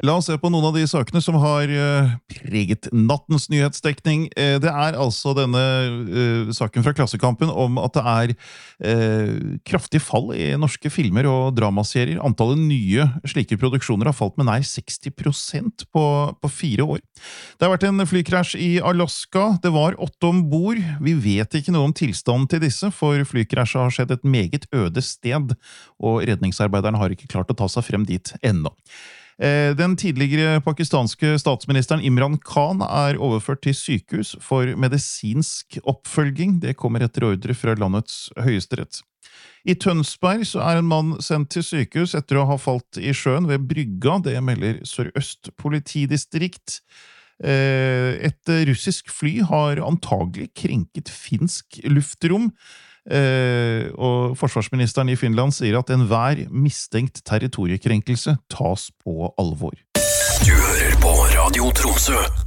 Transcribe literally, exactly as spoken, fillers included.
La oss se på noen av de sakene som har uh, preget nattens nyhetsdekning. Uh, det er altså denne uh, saken fra Klassekampen om at det er uh, kraftig fall i norske filmer og dramaserier. Antallet nye slike produksjoner har falt med nær seksti prosent på, på fire år. Det har vært en flykrasj i Alaska. Det var åtte ombord. Vi vet ikke noe om tilstanden til disse, for flykrasjet har skjedd et meget øde sted, og redningsarbeiderne har ikke klart å ta seg frem dit ennå. Den tidligere pakistanske statsministeren Imran Khan er overført til sykehus for medisinsk oppfølging. Det kommer etter ordre fra landets høyesterett. I Tønsberg så er en mann sendt til sykehus etter å ha falt i sjøen ved Brygga. Det melder Sør-Øst politidistrikt. Et russisk fly har antagelig krenket finsk luftrom. Eh, og forsvarsministeren i Finland sier at enhver mistenkt territoriekrenkelse tas på alvor. Du hører på Radio Tromsø.